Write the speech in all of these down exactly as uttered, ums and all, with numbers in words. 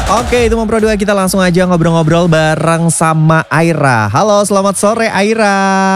Oke, itu Mempro dua, kita langsung aja ngobrol-ngobrol bareng sama Aira. Halo, selamat sore Aira.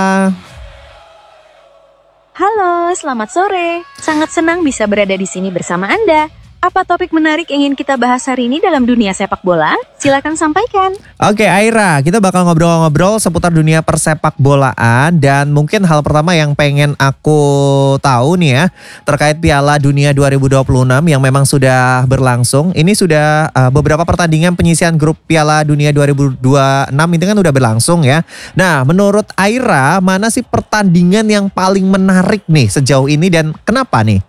Halo, selamat sore. Sangat senang bisa berada di sini bersama Anda. Apa topik menarik ingin kita bahas hari ini dalam dunia sepak bola? Silakan sampaikan. Oke Aira, kita bakal ngobrol-ngobrol seputar dunia persepak bolaan. Dan mungkin hal pertama yang pengen aku tahu nih ya, terkait Piala Dunia dua ribu dua puluh enam yang memang sudah berlangsung. Ini sudah uh, beberapa pertandingan penyisian grup Piala Dunia dua ribu dua puluh enam ini kan udah berlangsung ya. Nah, menurut Aira, mana sih pertandingan yang paling menarik nih sejauh ini dan kenapa nih?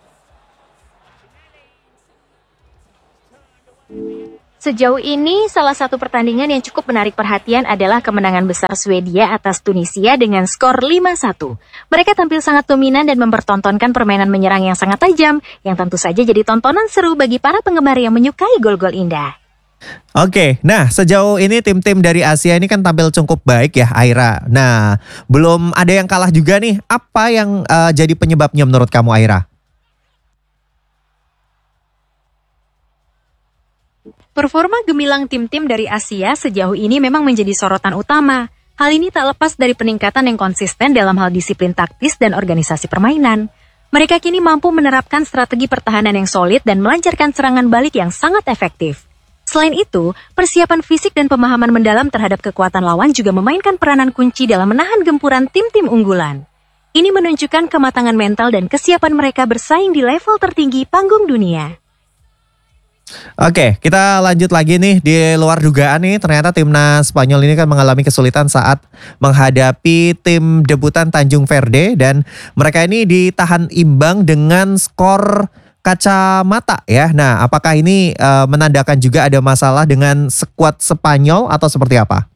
Sejauh ini, salah satu pertandingan yang cukup menarik perhatian adalah kemenangan besar Swedia atas Tunisia dengan skor lima satu. Mereka tampil sangat dominan dan mempertontonkan permainan menyerang yang sangat tajam, yang tentu saja jadi tontonan seru bagi para penggemar yang menyukai gol-gol indah. Oke, nah sejauh ini tim-tim dari Asia ini kan tampil cukup baik ya Aira. Nah, belum ada yang kalah juga nih. Apa yang uh, jadi penyebabnya menurut kamu Aira? Performa gemilang tim-tim dari Asia sejauh ini memang menjadi sorotan utama. Hal ini tak lepas dari peningkatan yang konsisten dalam hal disiplin taktis dan organisasi permainan. Mereka kini mampu menerapkan strategi pertahanan yang solid dan melancarkan serangan balik yang sangat efektif. Selain itu, persiapan fisik dan pemahaman mendalam terhadap kekuatan lawan juga memainkan peranan kunci dalam menahan gempuran tim-tim unggulan. Ini menunjukkan kematangan mental dan kesiapan mereka bersaing di level tertinggi panggung dunia. Oke, kita lanjut lagi nih di luar dugaan nih. Ternyata timnas Spanyol ini kan mengalami kesulitan saat menghadapi tim debutan Tanjung Verde dan mereka ini ditahan imbang dengan skor kacamata ya. Nah, apakah ini uh, menandakan juga ada masalah dengan skuad Spanyol atau seperti apa?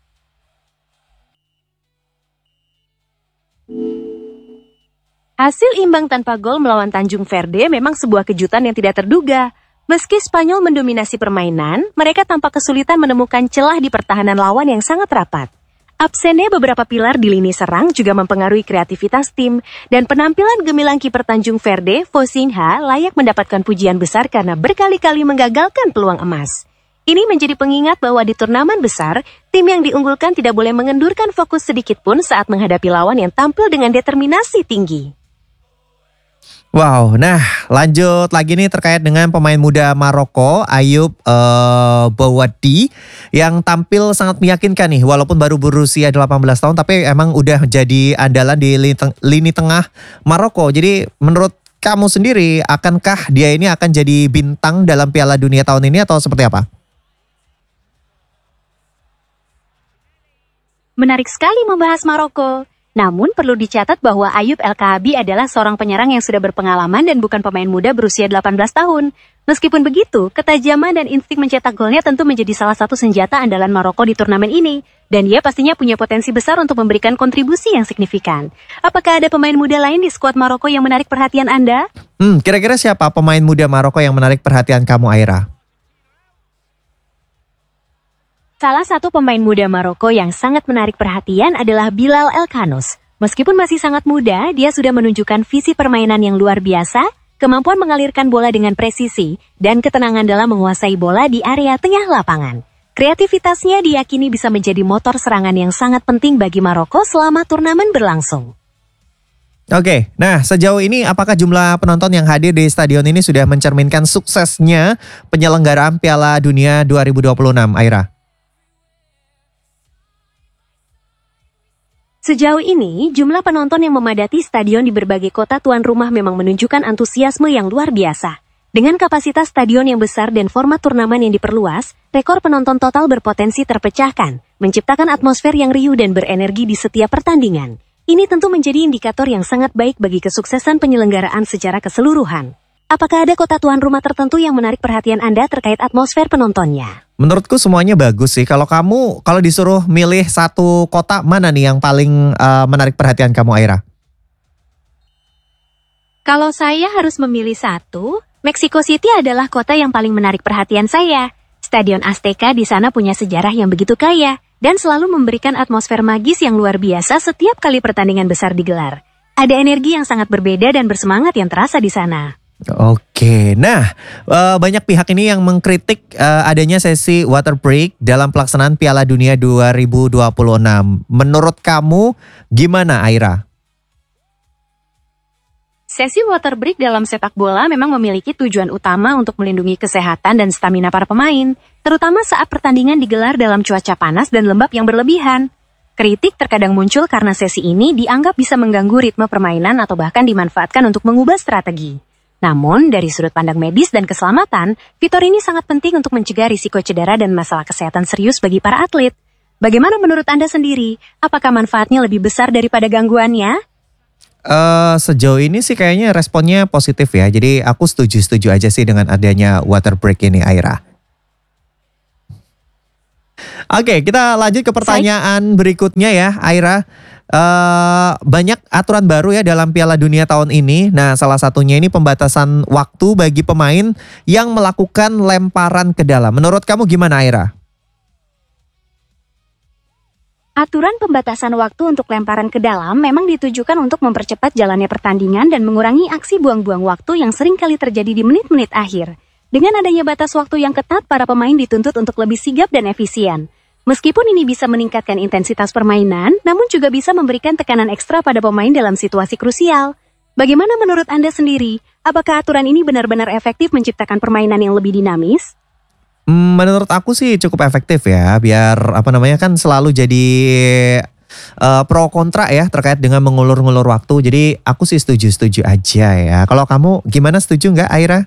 Hasil imbang tanpa gol melawan Tanjung Verde memang sebuah kejutan yang tidak terduga. Meski Spanyol mendominasi permainan, mereka tampak kesulitan menemukan celah di pertahanan lawan yang sangat rapat. Absennya beberapa pilar di lini serang juga mempengaruhi kreativitas tim, dan penampilan gemilang kiper Tanjung Verde, Fosinha, layak mendapatkan pujian besar karena berkali-kali menggagalkan peluang emas. Ini menjadi pengingat bahwa di turnamen besar, tim yang diunggulkan tidak boleh mengendurkan fokus sedikit pun saat menghadapi lawan yang tampil dengan determinasi tinggi. Wow, nah lanjut lagi nih terkait dengan pemain muda Maroko, Ayoub uh, Bouwadi yang tampil sangat meyakinkan nih walaupun baru berusia delapan belas tahun tapi emang udah jadi andalan di lini, teng- lini tengah Maroko. Jadi menurut kamu sendiri, akankah dia ini akan jadi bintang dalam Piala Dunia tahun ini atau seperti apa? Menarik sekali membahas Maroko. Namun perlu dicatat bahwa Ayoub El Kaabi adalah seorang penyerang yang sudah berpengalaman dan bukan pemain muda berusia delapan belas tahun. Meskipun begitu, ketajaman dan insting mencetak golnya tentu menjadi salah satu senjata andalan Maroko di turnamen ini. Dan dia pastinya punya potensi besar untuk memberikan kontribusi yang signifikan. Apakah ada pemain muda lain di skuad Maroko yang menarik perhatian Anda? Hmm, kira-kira siapa pemain muda Maroko yang menarik perhatian kamu Aira? Salah satu pemain muda Maroko yang sangat menarik perhatian adalah Bilal Elkhanous. Meskipun masih sangat muda, dia sudah menunjukkan visi permainan yang luar biasa, kemampuan mengalirkan bola dengan presisi, dan ketenangan dalam menguasai bola di area tengah lapangan. Kreativitasnya diyakini bisa menjadi motor serangan yang sangat penting bagi Maroko selama turnamen berlangsung. Oke, nah sejauh ini apakah jumlah penonton yang hadir di stadion ini sudah mencerminkan suksesnya penyelenggaraan Piala Dunia dua ribu dua puluh enam, Aira? Sejauh ini, jumlah penonton yang memadati stadion di berbagai kota tuan rumah memang menunjukkan antusiasme yang luar biasa. Dengan kapasitas stadion yang besar dan format turnamen yang diperluas, rekor penonton total berpotensi terpecahkan, menciptakan atmosfer yang riuh dan berenergi di setiap pertandingan. Ini tentu menjadi indikator yang sangat baik bagi kesuksesan penyelenggaraan secara keseluruhan. Apakah ada kota tuan rumah tertentu yang menarik perhatian Anda terkait atmosfer penontonnya? Menurutku semuanya bagus sih. Kalau kamu, kalau disuruh milih satu kota, mana nih yang paling uh, menarik perhatian kamu, Aira? Kalau saya harus memilih satu, Mexico City adalah kota yang paling menarik perhatian saya. Stadion Azteca di sana punya sejarah yang begitu kaya, dan selalu memberikan atmosfer magis yang luar biasa setiap kali pertandingan besar digelar. Ada energi yang sangat berbeda dan bersemangat yang terasa di sana. Oke, nah eh, banyak pihak ini yang mengkritik eh, adanya sesi water break dalam pelaksanaan Piala Dunia dua ribu dua puluh enam. Menurut kamu gimana, Aira? Sesi water break dalam sepak bola memang memiliki tujuan utama untuk melindungi kesehatan dan stamina para pemain, terutama saat pertandingan digelar dalam cuaca panas dan lembab yang berlebihan. Kritik terkadang muncul karena sesi ini dianggap bisa mengganggu ritme permainan atau bahkan dimanfaatkan untuk mengubah strategi. Namun, dari sudut pandang medis dan keselamatan, fitur ini sangat penting untuk mencegah risiko cedera dan masalah kesehatan serius bagi para atlet. Bagaimana menurut Anda sendiri? Apakah manfaatnya lebih besar daripada gangguannya? Eh sejauh ini sih kayaknya responnya positif ya. Jadi aku setuju-setuju aja sih dengan adanya water break ini, Aira. Oke, kita lanjut ke pertanyaan berikutnya ya, Aira. Eh banyak aturan baru ya dalam Piala Dunia tahun ini. Nah, salah satunya ini pembatasan waktu bagi pemain yang melakukan lemparan ke dalam. Menurut kamu gimana, Aira? Aturan pembatasan waktu untuk lemparan ke dalam memang ditujukan untuk mempercepat jalannya pertandingan dan mengurangi aksi buang-buang waktu yang sering kali terjadi di menit-menit akhir. Dengan adanya batas waktu yang ketat, para pemain dituntut untuk lebih sigap dan efisien. Meskipun ini bisa meningkatkan intensitas permainan, namun juga bisa memberikan tekanan ekstra pada pemain dalam situasi krusial. Bagaimana menurut Anda sendiri? Apakah aturan ini benar-benar efektif menciptakan permainan yang lebih dinamis? Hmm, Menurut aku sih cukup efektif ya, biar apa namanya kan selalu jadi eh, pro kontra ya terkait dengan mengulur-ngulur waktu. Jadi aku sih setuju-setuju aja ya. Kalau kamu gimana, setuju nggak, Aira?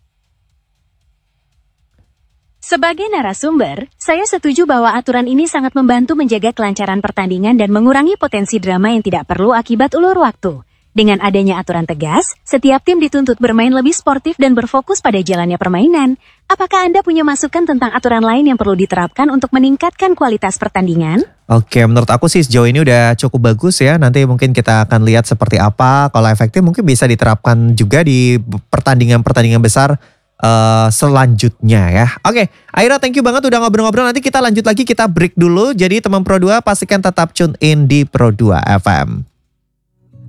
Sebagai narasumber, saya setuju bahwa aturan ini sangat membantu menjaga kelancaran pertandingan dan mengurangi potensi drama yang tidak perlu akibat ulur waktu. Dengan adanya aturan tegas, setiap tim dituntut bermain lebih sportif dan berfokus pada jalannya permainan. Apakah Anda punya masukan tentang aturan lain yang perlu diterapkan untuk meningkatkan kualitas pertandingan? Oke, menurut aku sih sejauh ini udah cukup bagus ya. Nanti mungkin kita akan lihat seperti apa. Kalau efektif mungkin bisa diterapkan juga di pertandingan-pertandingan besar eh, selanjutnya ya. Oke, Aira, thank you banget udah ngobrol-ngobrol. Nanti kita lanjut lagi, kita break dulu. Jadi teman Pro dua pastikan tetap tune in di Pro dua F M.